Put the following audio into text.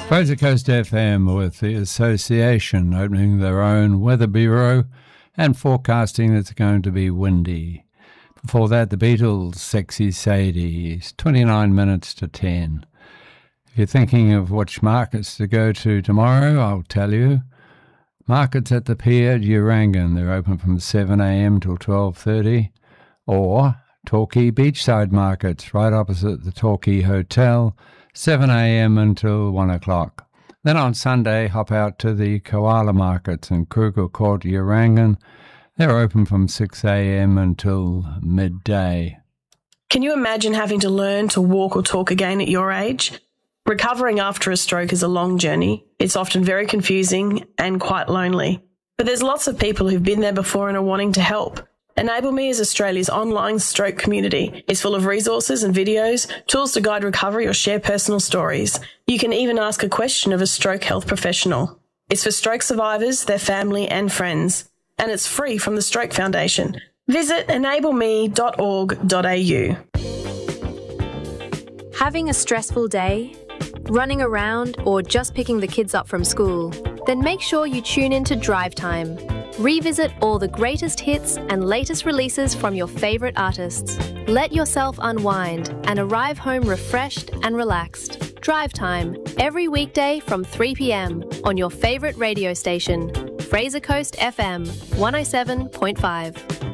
Fraser Coast FM with the Association opening their own weather bureau and forecasting it's going to be windy. Before that, the Beatles, Sexy Sadie, 29 minutes to 10. If you're thinking of which markets to go to tomorrow, I'll tell you. Markets at the pier at Urangan, they're open from 7 a.m. till 12:30. Or Torquay Beachside Markets, right opposite the Torquay Hotel, 7 a.m. until 1 o'clock. Then on Sunday, hop out to the Koala Markets in Kruger Court, Urangan. They're open from 6 a.m. until midday. Can you imagine having to learn to walk or talk again at your age? Recovering after a stroke is a long journey. It's often very confusing and quite lonely. But there's lots of people who've been there before and are wanting to help. Enable Me is Australia's online stroke community. It's full of resources and videos, tools to guide recovery or share personal stories. You can even ask a question of a stroke health professional. It's for stroke survivors, their family and friends. And it's free from the Stroke Foundation. Visit enableme.org.au. Having a stressful day? Running around or just picking the kids up from school? Then make sure you tune in to Drive Time. Revisit all the greatest hits and latest releases from your favourite artists. Let yourself unwind and arrive home refreshed and relaxed. Drive Time, every weekday from 3 p.m. on your favourite radio station, Fraser Coast FM 107.5.